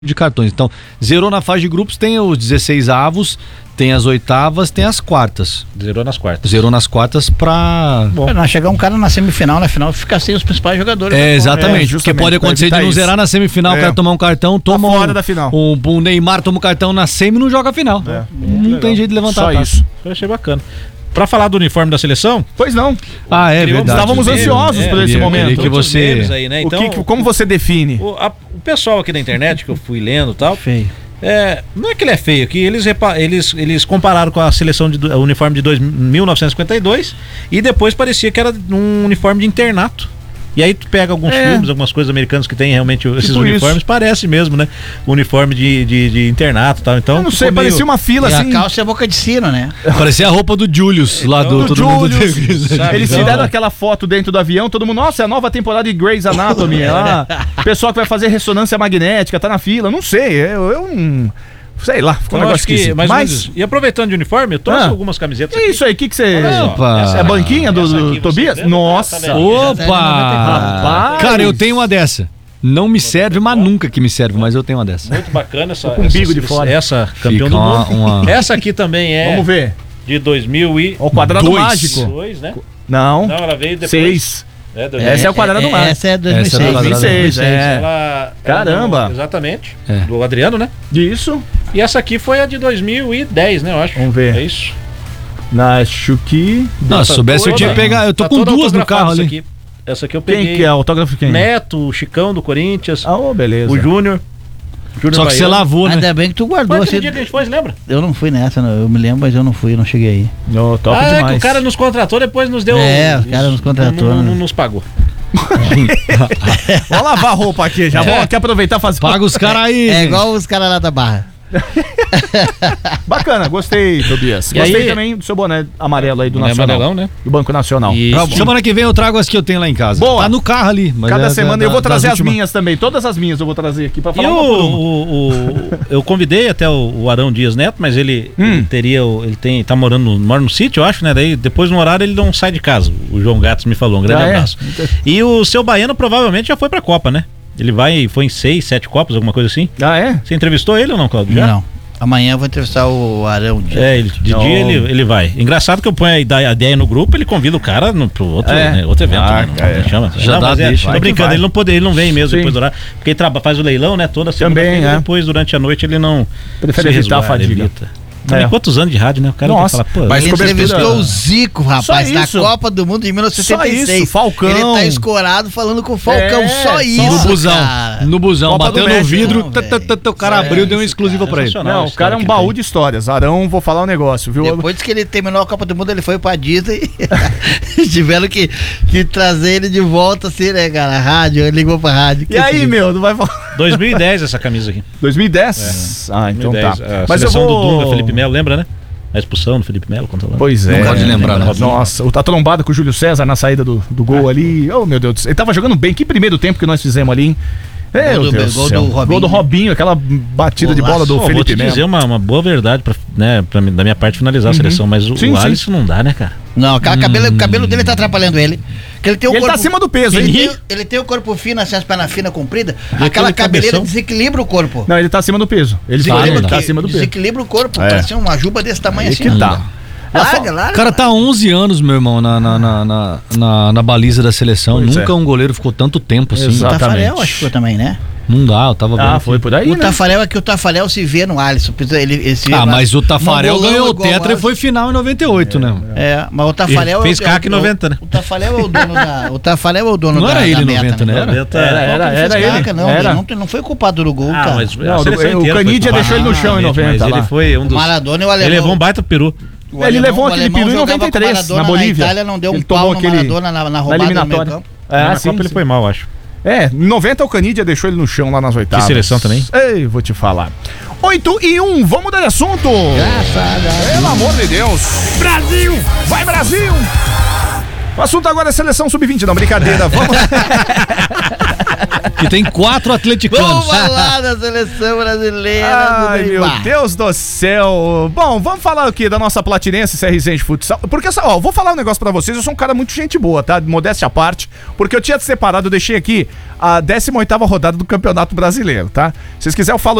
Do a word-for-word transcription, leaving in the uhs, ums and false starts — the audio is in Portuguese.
de cartões. Então, zerou na fase de grupos, tem os dezesseis avos, tem as oitavas, tem as quartas. Zerou nas quartas. Zerou nas quartas pra... Bom, nós chegar um cara na semifinal, na final, fica sem os principais jogadores. É, exatamente. É, porque pode acontecer de não isso. zerar na semifinal, é. o cara tomar um cartão, toma tá fora um, da final. Um, um Neymar toma um cartão na semi e não joga a final. É. Não legal. Tem jeito de levantar. Só isso. Eu achei bacana. Pra falar do uniforme da seleção? Pois não. Ah, é verdade. Estávamos ansiosos é, por esse momento. Que você... Aí, né? Então, o que, como você define? O, a, o pessoal aqui da internet, que eu fui lendo e tal... Feio. É, não é que ele é feio, que eles, eles, eles compararam com a seleção de o uniforme de dois, mil novecentos e cinquenta e dois e depois parecia que era um uniforme de internato. E aí tu pega alguns é. filmes, algumas coisas americanas que tem realmente esses tipo uniformes, isso. parece mesmo, né? Uniforme de, de, de internato e tal. Então, eu não sei, meio... parecia uma fila e assim. A calça é boca de sino, né? Parecia a roupa do Julius, então, lá do, do todo Julius, mundo. Sabe, eles então, tiraram aquela foto dentro do avião, todo mundo, nossa, é a nova temporada de Grey's Anatomy. é lá, o pessoal que vai fazer ressonância magnética, tá na fila, não sei, eu, eu não... Sei lá, ficou um negócio que, mas, mas... E aproveitando de uniforme, eu trouxe ah, algumas camisetas aqui. Isso aí, o que que você... Opa! É a banquinha do, do Tobias? Vê, Nossa! tá Opa! Rapaz. Cara, eu tenho uma dessa. Não me serve, mas nunca que me serve, mas eu tenho uma dessa. Muito bacana essa... Com o umbigo de fora. Essa, campeão Fica do mundo. Uma, uma... Essa aqui também é... Vamos ver. De dois mil e... O quadrado dois. mágico. Dois, né? Não. Não, ela veio depois... Seis. É, essa é o quadrado é, mágico. Essa é dois mil e seis. dois mil e seis, é. Ela, Caramba. Ela, exatamente. É. Do Adriano, né? Isso. E essa aqui foi a de dois mil e dez, né, eu acho. Vamos ver. É isso. Na Chuki. Não, se soubesse eu tinha que pegar. Eu tô tá com duas no carro ali. Aqui. Essa aqui eu peguei. Quem que é? Autógrafo quem? Neto, o Chicão do Corinthians. Ah, oh, beleza. O Júnior. Júnior Só que Baiano. Você lavou, né? Ainda bem que tu guardou. Foi aquele dia que a gente foi, lembra? Eu não fui nessa, não. Eu me lembro, mas eu não fui, eu não cheguei aí. No, top ah, demais. é que o cara nos contratou, depois nos deu... É, o cara nos contratou. Não, não, né? não nos pagou. Vamos lavar a roupa aqui, já é. Vamos aqui aproveitar e fazer... Paga os caras aí. É, é igual os caras lá da Barra. Bacana, gostei, Tobias. E gostei aí, também do seu boné amarelo aí do boné Nacional. Amarelão, né? Do Banco Nacional. E... Semana que vem eu trago as que eu tenho lá em casa. Boa. Tá no carro ali. Mas Cada é, semana é, eu vou trazer as últimas... minhas também. Todas as minhas eu vou trazer aqui pra falar e uma o, por uma. o, o, eu convidei até o, o Arão Dias Neto, mas ele, hum. ele teria, ele tem, tá morando no, mora no sítio, eu acho, né? Daí depois no horário ele não sai de casa. O João Gatos me falou, um grande ah, abraço. É? E o seu Baiano provavelmente já foi pra Copa, né? Ele vai, foi em seis, sete Copas, alguma coisa assim. Ah, é? Você entrevistou ele ou não, Cláudio? Já? Não. Amanhã eu vou entrevistar o Arão. De, é, ele, de não. dia ele, ele vai. Engraçado que eu ponho a ideia no grupo, ele convida o cara no, pro outro, é. né, outro evento. Ah, não, é. não chama. Já não, dá, é, deixa. tô brincando, ele não, pode, ele não vem mesmo Sim. depois do horário, porque ele traba, faz o leilão, né, toda segunda-feira. Também, é. Depois, durante a noite, ele não... Prefere se evitar a resguarda, fadiga. Evita. Tem quantos anos de rádio, né? O cara Nossa, fala, pô, mas ele cobertura... entrevistou o Zico, rapaz, na isso. Copa do Mundo de mil novecentos e setenta e seis. Só isso, Falcão. Ele tá escorado falando com o Falcão, É, só isso, No busão, cara. no busão, Copa bateu do no México, vidro, não, tã, tã, tã, tã, o cara Só abriu e deu uma isso, exclusiva cara. pra ele. Sensacional. Não, o cara é um baú de histórias. Arão, vou falar um negócio, viu? Depois que ele terminou a Copa do Mundo, ele foi pra Disney. Tiveram que, que trazer ele de volta, assim, né, cara? A rádio, ele ligou pra rádio. E aí, meu, não vai falar... dois mil e dez essa camisa aqui. dois mil e dez? É. Ah, então dois mil e dez. tá. A Mas eu seleção vou... do Dunga, Felipe Melo, lembra, né? A expulsão do Felipe Melo contra o Pois é. Não pode lembrar, né? Nossa, a trombada com o Júlio César na saída do, do gol ah. ali. Oh, meu Deus do céu. Ele tava jogando bem. Que primeiro tempo que nós fizemos ali, hein? É, Gol do, Deus gol, do do Robinho, gol do Robinho, aquela batida Golaço. de bola do Pô, Felipe vou te Melo. dizer uma, uma boa verdade pra, né, pra, da minha parte finalizar a seleção, mas o, Sim, o sim. Alisson não dá, né, cara? Não, aquela cabelo, o cabelo dele tá atrapalhando ele. Que ele tem o Ele corpo, tá acima do peso, ele hein? tem, ele tem o corpo fino, assim, as pernas finas compridas. E Aquela aquele cabeleira cabeção. desequilibra o corpo. Não, ele tá acima do peso. Ele Desequilibra, tá, tá que- acima do peso. desequilibra o corpo. É. Parece uma juba desse tamanho Aí assim. que ó. tá. Larga, larga. O cara tá há onze anos, meu irmão, na, na, na, na, na, na baliza da seleção. Pois Nunca é. um goleiro ficou tanto tempo assim. O Exato. Tafarel, Exatamente. acho que foi também, né? Não dá, eu tava vendo. Ah, aqui. foi por aí, O né? Tafarel é que o Tafarel se vê no Alisson. Ele, ele se vê Ah, lá- mas o Tafarel mongolão ganhou o igual tetra e Alisson. foi final em noventa e oito, né? É, mas o Tafarel... Fez é o- caca em é o- noventa, né? O Tafarel é o dono da... O Tafarel é o dono Não da, era ele da em meta, noventa, né? Era? noventa, Era, era, Não, era fez ele. caca, não, Era. ele não, não foi culpado do gol, Ah, cara. mas Não, a seleção o inteira foi Canidia mal, deixou ele no chão em realmente, noventa mas lá. ele foi um O dos... Maradona e o alemão... Ele levou um baita peru. o Ele alemão- levou o aquele alemão peru em jogava noventa e com o três, Maradona na Bolívia. Itália não deu Ele um pau tomou no aquele- Maradona na, na na roubada do meio eliminatória. campo. É, na sim, Copa ele sim. foi mal, acho. É, em noventa o Canidia deixou ele no chão lá nas oitavas. Que seleção também? Ei, vou te falar. oito e um, vamos mudar de assunto. Pelo amor de Deus. Brasil, vai Brasil. O assunto agora é seleção sub vinte, não, brincadeira. Vamos. Que tem quatro atleticanos. Vamos falar da seleção brasileira. Ai, meu Deus do céu. Bom, vamos falar aqui da nossa platinense C R Z de futsal. Porque, ó, vou falar um negócio pra vocês. Eu sou um cara muito gente boa, tá? Modéstia à parte. Porque eu tinha separado, eu deixei aqui a décima oitava rodada do Campeonato Brasileiro, tá? Se vocês quiserem, eu falo